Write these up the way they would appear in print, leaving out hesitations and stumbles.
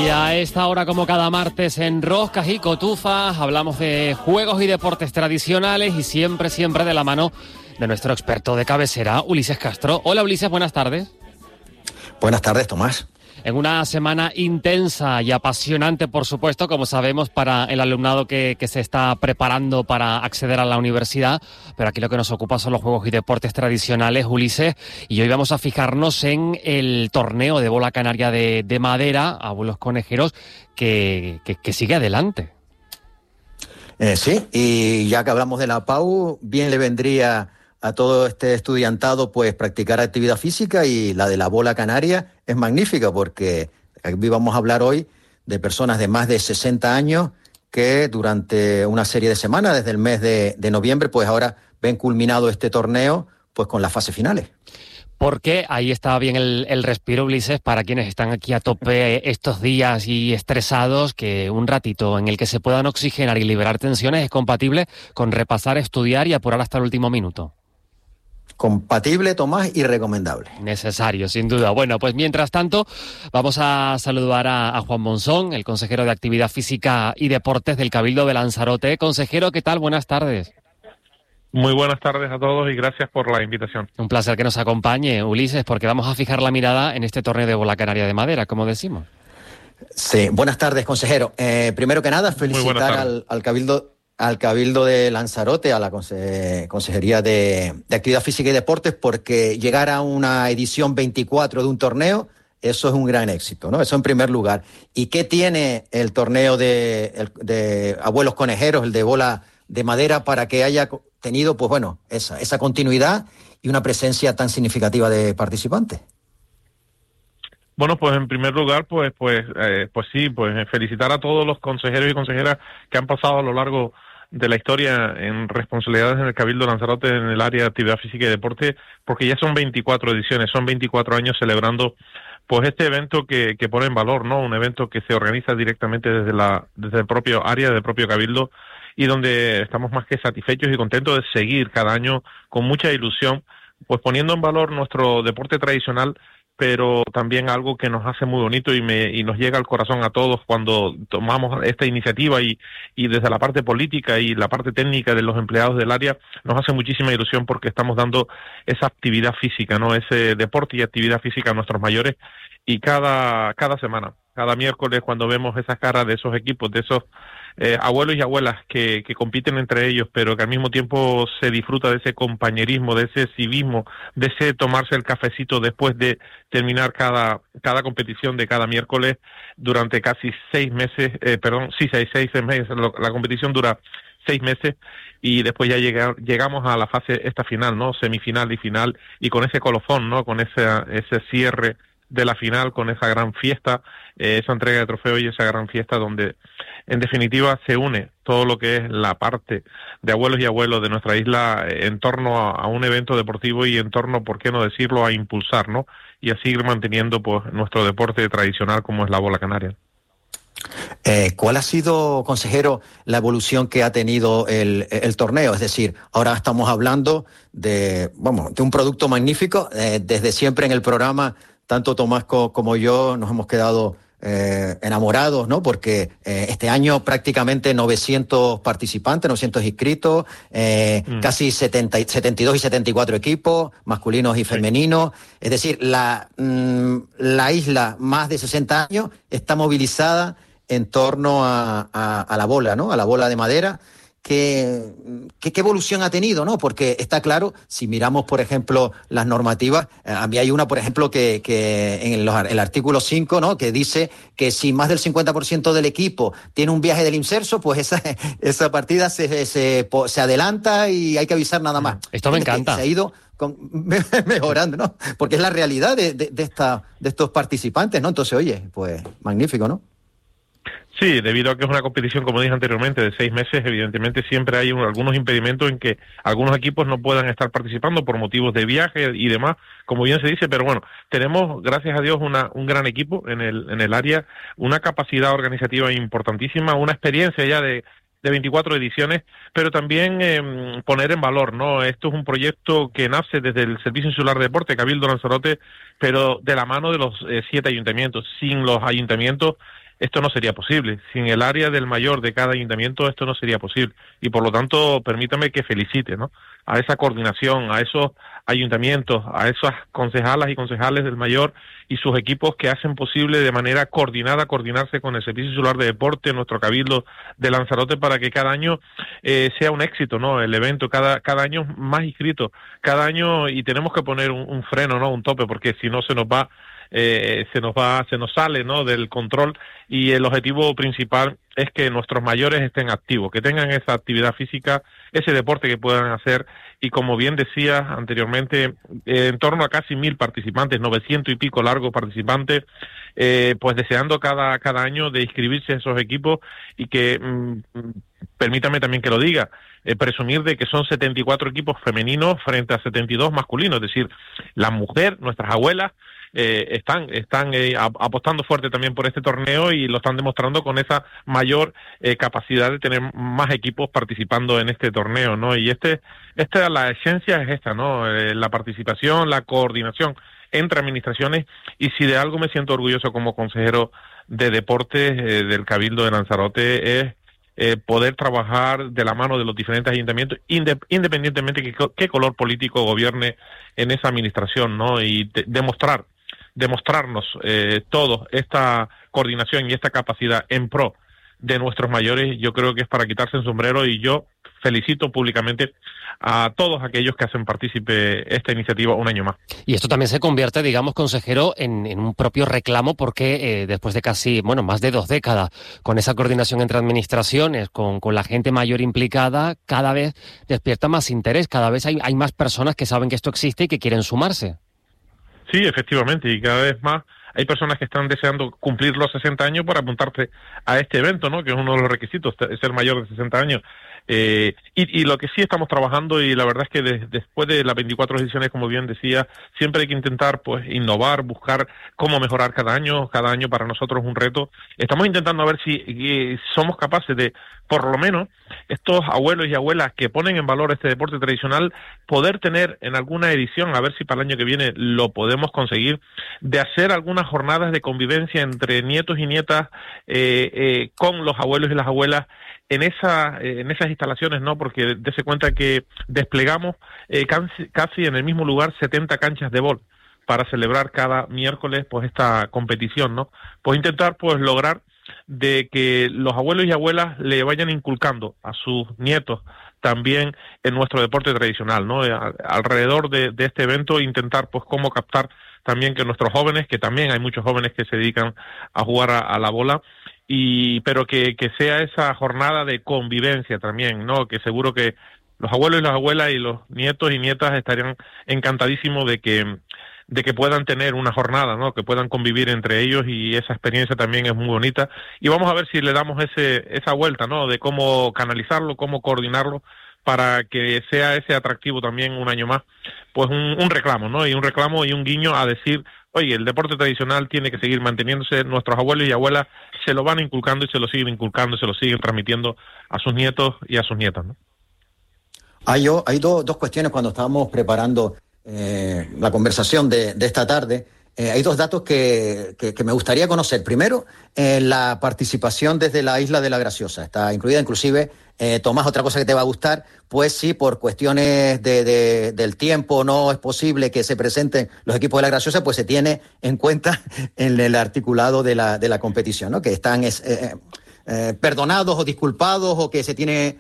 Y a esta hora, como cada martes, en Roscas y Cotufas, hablamos de juegos y deportes tradicionales y siempre de la mano de nuestro experto de cabecera, Ulises Castro. Hola Ulises, buenas tardes. Buenas tardes, Tomás. En una semana intensa y apasionante, por supuesto, como sabemos, para el alumnado que se está preparando para acceder a la universidad, pero aquí lo que nos ocupa son los juegos y deportes tradicionales, Ulises, y hoy vamos a fijarnos en el torneo de bola canaria de madera, abuelos conejeros, que sigue adelante. Sí, y ya que hablamos de la PAU, bien le vendría a todo este estudiantado pues practicar actividad física, y la de la bola canaria es magnífica porque aquí vamos a hablar hoy de personas de más de 60 años que durante una serie de semanas, desde el mes de noviembre, pues ahora ven culminado este torneo pues con las fases finales. Porque ahí está bien el respiro, Ulises, para quienes están aquí a tope estos días y estresados, que un ratito en el que se puedan oxigenar y liberar tensiones es compatible con repasar, estudiar y apurar hasta el último minuto. Compatible, Tomás, y recomendable. Necesario, sin duda. Bueno, pues mientras tanto, vamos a saludar a Juan Monzón, el consejero de Actividad Física y Deportes del Cabildo de Lanzarote. Consejero, ¿qué tal? Buenas tardes. Muy buenas tardes a todos y gracias por la invitación. Un placer que nos acompañe, Ulises, porque vamos a fijar la mirada en este torneo de bola canaria de madera, como decimos. Sí, buenas tardes, consejero. Primero que nada, felicitar al Cabildo de Lanzarote, a la Consejería de Actividad Física y Deportes, porque llegar a una edición 24 de un torneo, eso es un gran éxito, ¿no? Eso en primer lugar. ¿Y qué tiene el torneo de abuelos conejeros, el de bola de madera, para que haya tenido, pues bueno, esa continuidad y una presencia tan significativa de participantes? Bueno, pues en primer lugar, pues felicitar a todos los consejeros y consejeras que han pasado a lo largo de la historia en responsabilidades en el Cabildo de Lanzarote en el área de actividad física y deporte, porque ya son 24 ediciones, son 24 años celebrando pues este evento que pone en valor, ¿no? Un evento que se organiza directamente desde el propio área, del propio Cabildo, y donde estamos más que satisfechos y contentos de seguir cada año con mucha ilusión, pues poniendo en valor nuestro deporte tradicional, pero también algo que nos hace muy bonito y nos llega al corazón a todos cuando tomamos esta iniciativa, y desde la parte política y la parte técnica de los empleados del área nos hace muchísima ilusión, porque estamos dando esa actividad física, ¿no? Ese deporte y actividad física a nuestros mayores, y cada semana, cada miércoles, cuando vemos esas caras de esos equipos, de esos abuelos y abuelas que compiten entre ellos, pero que al mismo tiempo se disfruta de ese compañerismo, de ese civismo, de ese tomarse el cafecito después de terminar cada competición de cada miércoles durante casi 6 meses, seis meses, la competición dura 6 meses, y después ya llegamos a la fase esta final, ¿no? Semifinal y final, y con ese colofón, ¿no? Con ese cierre de la final, con esa gran fiesta, esa entrega de trofeo y esa gran fiesta donde en definitiva se une todo lo que es la parte de abuelos y abuelos de nuestra isla en torno a un evento deportivo, y en torno, por qué no decirlo, a impulsar, ¿no? Y a seguir manteniendo pues nuestro deporte tradicional como es la bola canaria. ¿Cuál ha sido, consejero, la evolución que ha tenido el torneo? Es decir, ahora estamos hablando de un producto magnífico. Desde siempre en el programa, tanto Tomás como yo nos hemos quedado enamorados, ¿no? Porque este año prácticamente 900 participantes, 900 inscritos, casi 72 y 74 equipos, masculinos y femeninos. Es decir, la isla, más de 60 años, está movilizada en torno a la bola, ¿no? A la bola de madera. ¿Qué evolución ha tenido, no? Porque está claro, si miramos, por ejemplo, las normativas, a mí hay una, por ejemplo, que en el artículo 5, ¿no? Que dice que si más del 50% del equipo tiene un viaje del inserso, pues esa partida se adelanta y hay que avisar nada más. Esto me encanta. Se ha ido mejorando, ¿no? Porque es la realidad de estos participantes, ¿no? Entonces, oye, pues magnífico, ¿no? Sí, debido a que es una competición, como dije anteriormente, de 6 meses, evidentemente siempre hay algunos impedimentos en que algunos equipos no puedan estar participando por motivos de viaje y demás, como bien se dice, pero bueno, tenemos, gracias a Dios, un gran equipo en el área, una capacidad organizativa importantísima, una experiencia ya de 24 ediciones, pero también poner en valor, ¿no? Esto es un proyecto que nace desde el Servicio Insular de Deporte, Cabildo Lanzarote, pero de la mano de los 7 ayuntamientos. Sin los ayuntamientos esto no sería posible. Sin el área del mayor de cada ayuntamiento esto no sería posible. Y por lo tanto, permítame que felicite, ¿no?, a esa coordinación, a esos ayuntamientos, a esas concejalas y concejales del mayor y sus equipos que hacen posible de manera coordinada coordinarse con el Servicio Insular de Deporte, nuestro Cabildo de Lanzarote, para que cada año sea un éxito, ¿no?, el evento, cada año más inscritos, cada año, y tenemos que poner un freno, ¿no?, un tope, porque si no se nos sale, ¿no?, del control, y el objetivo principal es que nuestros mayores estén activos, que tengan esa actividad física, ese deporte que puedan hacer, y como bien decía anteriormente, en torno a casi 1.000 participantes, 900 y pico largos participantes, pues deseando cada año de inscribirse a esos equipos, y que, permítame también que lo diga, presumir de que son 74 equipos femeninos frente a 72 masculinos, es decir, la mujer, nuestras abuelas, están apostando fuerte también por este torneo, y lo están demostrando con esa mayor capacidad de tener más equipos participando en este torneo, ¿no? Y la esencia es esta, ¿no? La participación, la coordinación entre administraciones, y si de algo me siento orgulloso como consejero de deportes del Cabildo de Lanzarote es poder trabajar de la mano de los diferentes ayuntamientos, independientemente de qué color político gobierne en esa administración, ¿no? Y demostrarnos todos esta coordinación y esta capacidad en pro de nuestros mayores. Yo creo que es para quitarse el sombrero, y yo felicito públicamente a todos aquellos que hacen partícipe esta iniciativa un año más. Y esto también se convierte, digamos, consejero, en un propio reclamo, porque después de casi, más de 2 décadas, con esa coordinación entre administraciones, con la gente mayor implicada, cada vez despierta más interés, cada vez hay más personas que saben que esto existe y que quieren sumarse. Sí, efectivamente, y cada vez más hay personas que están deseando cumplir los 60 años para apuntarse a este evento, ¿no?, que es uno de los requisitos, ser mayor de 60 años. Y lo que sí estamos trabajando, y la verdad es que después de las 24 ediciones, como bien decía, siempre hay que intentar pues innovar, buscar cómo mejorar cada año para nosotros es un reto. Estamos intentando a ver si somos capaces de, por lo menos, estos abuelos y abuelas que ponen en valor este deporte tradicional, poder tener en alguna edición, a ver si para el año que viene lo podemos conseguir, de hacer algunas jornadas de convivencia entre nietos y nietas con los abuelos y las abuelas en esas instalaciones, ¿no? Porque dése cuenta que desplegamos casi en el mismo lugar 70 canchas de bol para celebrar cada miércoles pues esta competición, ¿no? Pues intentar pues lograr de que los abuelos y abuelas le vayan inculcando a sus nietos también en nuestro deporte tradicional, ¿no? Alrededor de este evento intentar pues cómo captar también que nuestros jóvenes, que también hay muchos jóvenes que se dedican a jugar a la bola, pero que sea esa jornada de convivencia también, ¿no? Que seguro que los abuelos y las abuelas y los nietos y nietas estarían encantadísimos de que puedan tener una jornada, ¿no? Que puedan convivir entre ellos, y esa experiencia también es muy bonita. Y vamos a ver si le damos esa vuelta, ¿no? De cómo canalizarlo, cómo coordinarlo, para que sea ese atractivo también un año más, pues un reclamo, ¿no? Y un reclamo y un guiño a decir, oye, el deporte tradicional tiene que seguir manteniéndose, nuestros abuelos y abuelas se lo van inculcando y se lo siguen inculcando, se lo siguen transmitiendo a sus nietos y a sus nietas, ¿no? Hay dos cuestiones cuando estábamos preparando la conversación de esta tarde. Hay 2 datos que me gustaría conocer. Primero, la participación desde la Isla de la Graciosa. Está incluida inclusive, Tomás, otra cosa que te va a gustar, pues sí, por cuestiones del tiempo no es posible que se presenten los equipos de la Graciosa, pues se tiene en cuenta en el articulado de la competición, ¿no? Que están perdonados o disculpados, o que se tiene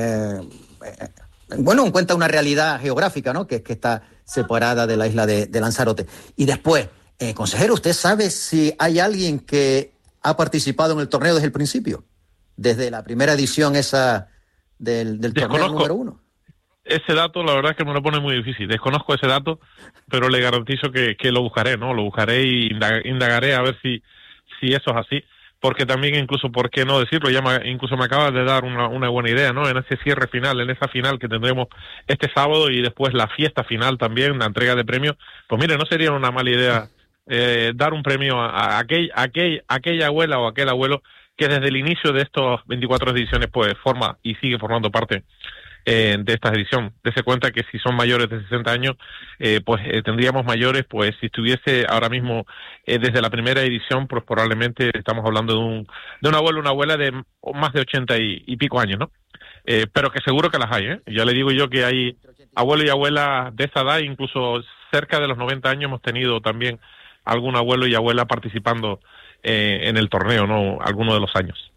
en cuenta una realidad geográfica, ¿no? Que está separada de la isla de Lanzarote. Y después, consejero, ¿usted sabe si hay alguien que ha participado en el torneo desde el principio? Desde la primera edición esa del torneo número 1. Ese dato, la verdad es que me lo pone muy difícil. Desconozco ese dato, pero le garantizo que lo buscaré, ¿no? Lo buscaré y indagaré a ver si eso es así. Porque también, incluso, ¿por qué no decirlo? Incluso me acaba de dar una buena idea, ¿no? En ese cierre final, en esa final que tendremos este sábado, y después la fiesta final también, la entrega de premios. Pues mire, no sería una mala idea dar un premio a aquella abuela o aquel abuelo que desde el inicio de estas 24 ediciones pues forma y sigue formando parte de esta edición. Dese cuenta que si son mayores de 60 años, tendríamos mayores, pues si estuviese ahora mismo desde la primera edición, pues probablemente estamos hablando de un abuelo, una abuela de más de 80 y pico años, ¿no? Pero que seguro que las hay, ¿eh? Ya le digo yo que hay abuelos y abuelas de esa edad, incluso cerca de los 90 años hemos tenido también algún abuelo y abuela participando en el torneo, ¿no? Algunos de los años.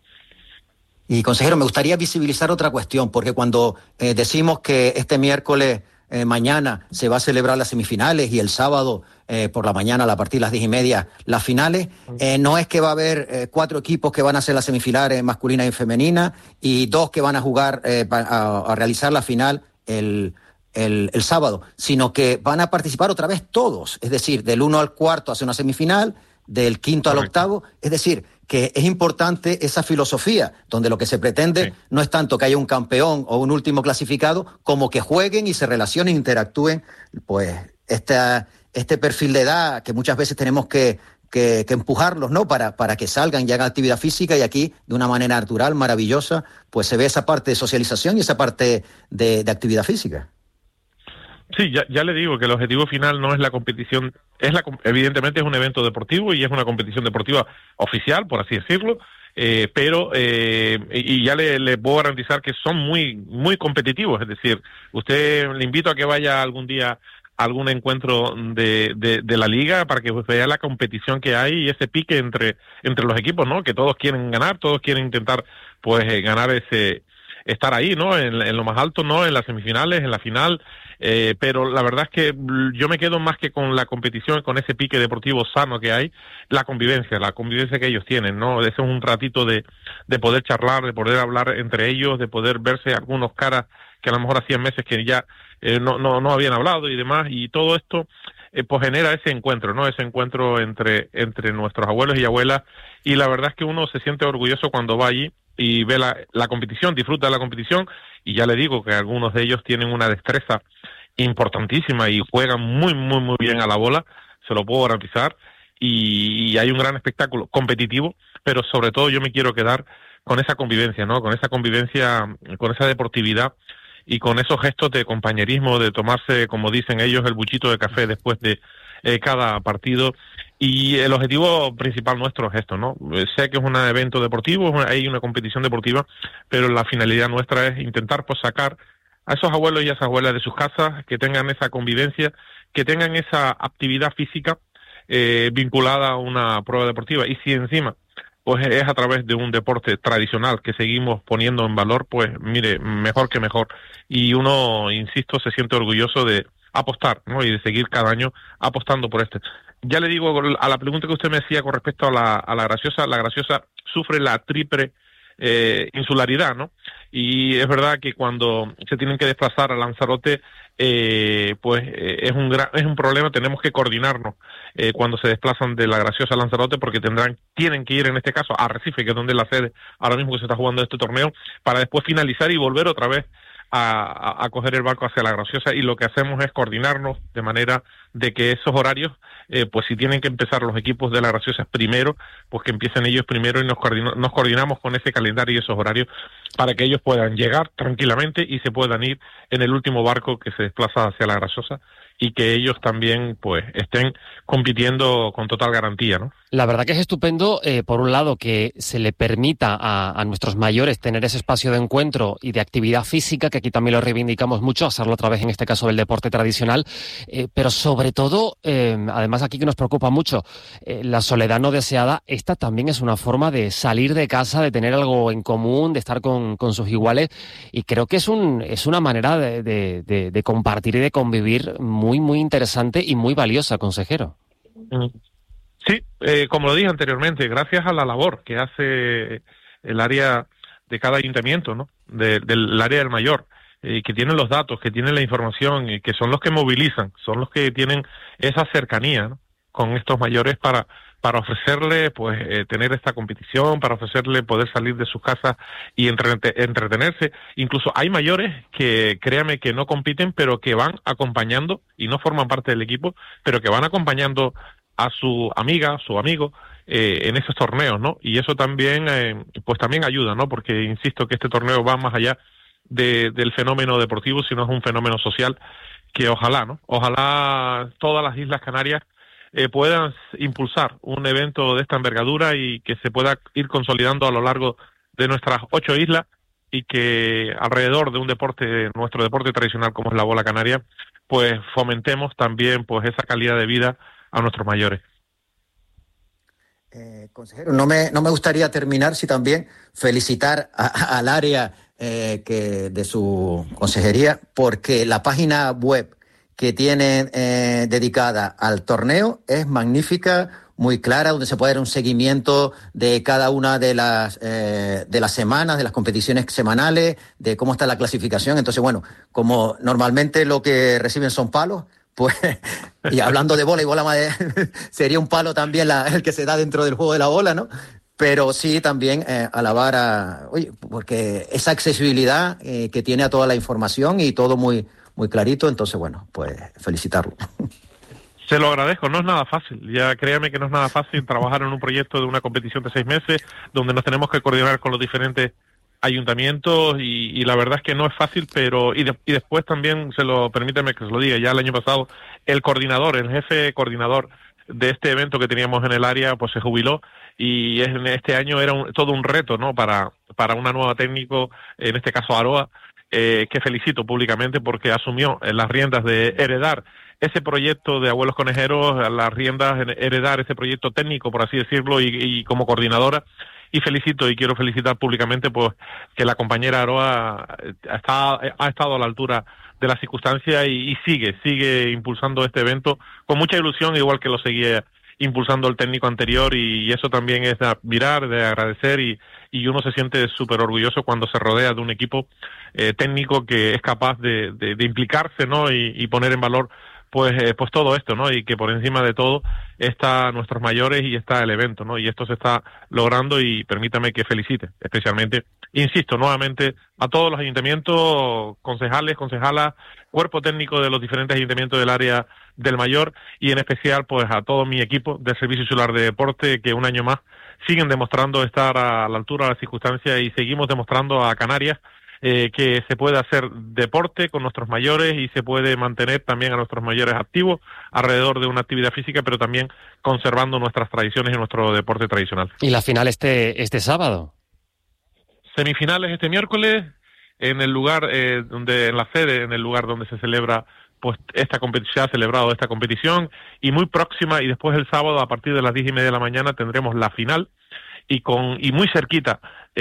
Y consejero, me gustaría visibilizar otra cuestión, porque cuando decimos que este miércoles, mañana, se va a celebrar las semifinales y el sábado por la mañana, a partir de las 10:30, las finales, no es que va a haber 4 equipos que van a hacer las semifinales masculina y femenina y 2 que van a jugar a realizar la final el sábado, sino que van a participar otra vez todos, es decir, del 1 al 4 hace una semifinal, del 5º al 8º, es decir, que es importante esa filosofía, donde lo que se pretende no es tanto que haya un campeón o un último clasificado, como que jueguen y se relacionen e interactúen, pues este perfil de edad que muchas veces tenemos que empujarlos, ¿no? Para que salgan y hagan actividad física, y aquí, de una manera natural, maravillosa, pues se ve esa parte de socialización y esa parte de actividad física. Sí, ya le digo que el objetivo final no es la competición, evidentemente es un evento deportivo y es una competición deportiva oficial, por así decirlo, pero ya le puedo garantizar que son muy muy competitivos, es decir, le invito a que vaya algún día a algún encuentro de la liga para que vea la competición que hay y ese pique entre los equipos, ¿no? Que todos quieren ganar, todos quieren intentar pues ganar estar ahí, ¿no? En lo más alto, ¿no? En las semifinales, en la final. Pero la verdad es que yo me quedo más que con la competición, con ese pique deportivo sano que hay, la convivencia que ellos tienen, ¿no? Ese es un ratito de poder charlar, de poder hablar entre ellos, de poder verse algunos caras que a lo mejor hacían meses que ya no habían hablado y demás, y todo esto pues genera ese encuentro, ¿no? Ese encuentro entre nuestros abuelos y abuelas, y la verdad es que uno se siente orgulloso cuando va allí y ve la competición, disfruta de la competición, y ya le digo que algunos de ellos tienen una destreza importantísima y juegan muy, muy, muy bien a la bola, se lo puedo garantizar, y hay un gran espectáculo competitivo, pero sobre todo yo me quiero quedar con esa convivencia, ¿no? Con esa convivencia, con esa deportividad y con esos gestos de compañerismo, de tomarse, como dicen ellos, el buchito de café después de cada partido. Y el objetivo principal nuestro es esto, ¿no? Sé que es un evento deportivo, hay una competición deportiva, pero la finalidad nuestra es intentar pues sacar a esos abuelos y a esas abuelas de sus casas, que tengan esa convivencia, que tengan esa actividad física vinculada a una prueba deportiva. Y si encima pues es a través de un deporte tradicional que seguimos poniendo en valor, pues mire, mejor que mejor. Y uno, insisto, se siente orgulloso de apostar, ¿no? Y de seguir cada año apostando por este. Ya le digo, a la pregunta que usted me hacía con respecto a la graciosa sufre la triple insularidad, ¿no? Y es verdad que cuando se tienen que desplazar a Lanzarote, es un problema. Tenemos que coordinarnos cuando se desplazan de la graciosa a Lanzarote, porque tienen que ir en este caso a Arrecife, que es donde es la sede ahora mismo que se está jugando este torneo, para después finalizar y volver otra vez a coger el barco hacia la graciosa. Y lo que hacemos es coordinarnos de manera de que esos horarios, pues si tienen que empezar los equipos de la graciosa primero, pues que empiecen ellos primero, y nos coordinamos con ese calendario y esos horarios para que ellos puedan llegar tranquilamente y se puedan ir en el último barco que se desplaza hacia la graciosa, y que ellos también pues estén compitiendo con total garantía, ¿no? La verdad que es estupendo, por un lado, que se le permita a nuestros mayores tener ese espacio de encuentro y de actividad física, que aquí también lo reivindicamos mucho, hacerlo a través, en este caso, del deporte tradicional, pero sobre todo, además aquí que nos preocupa mucho, la soledad no deseada. Esta también es una forma de salir de casa, de tener algo en común, de estar con sus iguales, y creo que es una manera de compartir y de convivir muy, muy interesante y muy valiosa, consejero. Sí, como lo dije anteriormente, gracias a la labor que hace el área de cada ayuntamiento, ¿no? Del área del mayor, que tienen los datos, que tienen la información, y que son los que movilizan, son los que tienen esa cercanía, ¿no? Con estos mayores para ofrecerle pues tener esta competición, para ofrecerle poder salir de sus casas y entretenerse. Incluso hay mayores que, créame, que no compiten, pero que van acompañando y no forman parte del equipo, pero que van acompañando a su amiga, su amigo, en esos torneos, ¿no? Y eso también, pues también ayuda, ¿no? Porque insisto que este torneo va más allá del fenómeno deportivo, sino es un fenómeno social que ojalá, ¿no? Ojalá todas las Islas Canarias puedan impulsar un evento de esta envergadura y que se pueda ir consolidando a lo largo de nuestras 8 islas y que alrededor de un deporte, nuestro deporte tradicional como es la bola canaria, pues fomentemos también pues esa calidad de vida a nuestros mayores. Consejero, no me gustaría terminar si también felicitar al área que de su consejería, porque la página web que tienen dedicada al torneo es magnífica, muy clara, donde se puede dar un seguimiento de cada una de las semanas, de las competiciones semanales, de cómo está la clasificación. Entonces, bueno, como normalmente lo que reciben son palos, pues, y hablando de bola y bola sería un palo también el que se da dentro del juego de la bola, ¿no? Pero sí también alabar porque esa accesibilidad que tiene a toda la información y todo muy, muy clarito, entonces, bueno, pues felicitarlo. Se lo agradezco, no es nada fácil, ya créame que no es nada fácil trabajar en un proyecto de una competición de 6 meses, donde nos tenemos que coordinar con los diferentes ayuntamientos y la verdad es que no es fácil, pero y después también permíteme que se lo diga, ya el año pasado el jefe coordinador de este evento que teníamos en el área, pues se jubiló y en este año era todo un reto, ¿no? Para una nueva técnico, en este caso Aroa, que felicito públicamente porque asumió las riendas de heredar ese proyecto de Abuelos Conejeros, las riendas, heredar ese proyecto técnico, por así decirlo, y como coordinadora. Y felicito y quiero felicitar públicamente pues que la compañera Aroa ha estado a la altura de las circunstancias y sigue impulsando este evento con mucha ilusión, igual que lo seguía impulsando el técnico anterior, y eso también es de admirar, de agradecer, y uno se siente súper orgulloso cuando se rodea de un equipo técnico que es capaz de implicarse, ¿no? Y poner en valor pues todo esto, ¿no? Y que por encima de todo está nuestros mayores y está el evento, ¿no? Y esto se está logrando y permítame que felicite especialmente, insisto, nuevamente a todos los ayuntamientos, concejales, concejalas, cuerpo técnico de los diferentes ayuntamientos del área del Mayor y en especial pues a todo mi equipo del Servicio Insular de Deporte que un año más siguen demostrando estar a la altura de las circunstancias y seguimos demostrando a Canarias que se puede hacer deporte con nuestros mayores y se puede mantener también a nuestros mayores activos alrededor de una actividad física, pero también conservando nuestras tradiciones y nuestro deporte tradicional. ¿Y la final este sábado? Semifinales este miércoles en el lugar en la sede, en el lugar donde se celebra pues esta competición, se ha celebrado esta competición, y muy próxima, y después el sábado a partir de las 10:30 de la mañana tendremos la final y muy cerquita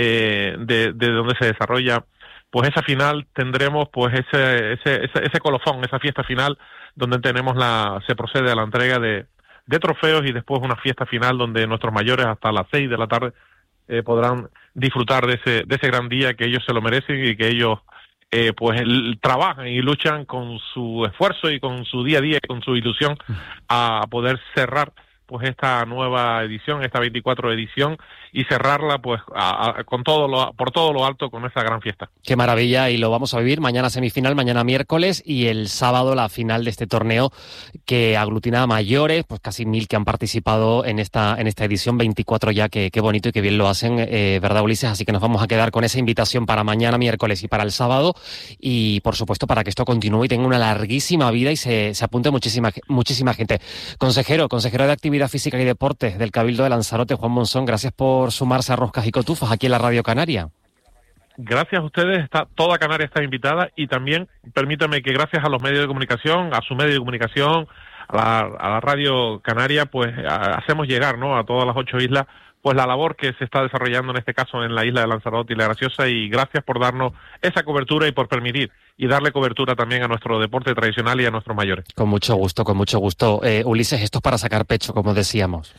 de donde se desarrolla pues esa final tendremos pues ese colofón, esa fiesta final donde se procede a la entrega de trofeos y después una fiesta final donde nuestros mayores hasta las 6 de la tarde podrán disfrutar de ese gran día que ellos se lo merecen y que ellos pues trabajan y luchan con su esfuerzo y con su día a día y con su ilusión a poder cerrar pues esta nueva edición, esta 24 edición, y cerrarla pues por todo lo alto con esa gran fiesta. Qué maravilla, y lo vamos a vivir mañana semifinal, mañana miércoles, y el sábado la final de este torneo que aglutina a mayores, pues casi 1000 que han participado en esta edición, 24 ya, qué bonito y qué bien lo hacen, ¿verdad, Ulises? Así que nos vamos a quedar con esa invitación para mañana miércoles y para el sábado, y por supuesto para que esto continúe y tenga una larguísima vida y se apunte muchísima gente. Consejero de Actividad Física y Deportes del Cabildo de Lanzarote, Juan Monzón, gracias por sumarse a Roscas y Cotufas aquí en la Radio Canaria. Gracias a ustedes, toda Canarias está invitada, y también permítame que gracias a los medios de comunicación, a su medio de comunicación, a la Radio Canaria, pues hacemos llegar, ¿no?, a todas las 8 islas pues la labor que se está desarrollando en este caso en la isla de Lanzarote y La Graciosa, y gracias por darnos esa cobertura y por permitir y darle cobertura también a nuestro deporte tradicional y a nuestros mayores. Con mucho gusto. Ulises, esto es para sacar pecho, como decíamos.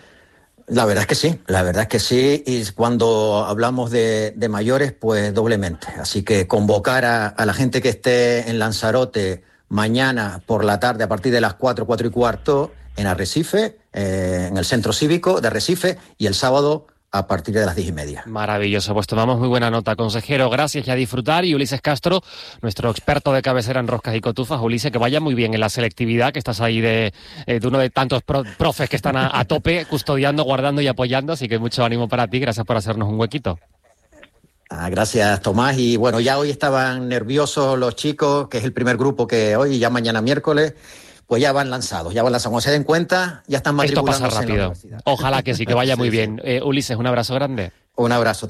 La verdad es que sí, y cuando hablamos de mayores, pues doblemente. Así que convocar a la gente que esté en Lanzarote mañana por la tarde a partir de las 4 y cuarto en Arrecife, en el Centro Cívico de Arrecife, y el sábado a partir de las 10:30. Maravilloso, pues tomamos muy buena nota, consejero. Gracias y a disfrutar. Y Ulises Castro, nuestro experto de cabecera en Roscas y Cotufas. Ulises, que vaya muy bien en la selectividad, que estás ahí de uno de tantos profes que están a tope, custodiando, guardando y apoyando. Así que mucho ánimo para ti. Gracias por hacernos un huequito. Gracias, Tomás. Y bueno, ya hoy estaban nerviosos los chicos, que es el primer grupo que hoy, ya mañana miércoles, pues ya van lanzados. Como se den cuenta, ya están matriculándose. Esto pasa rápido. Ojalá que sí, que vaya muy bien. Ulises, un abrazo grande. Un abrazo.